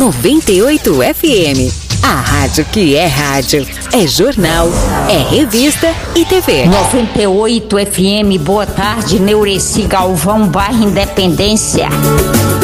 98 FM. A rádio que é rádio, é jornal, é revista e TV. 98 FM, boa tarde, Neureci Galvão, bairro Independência.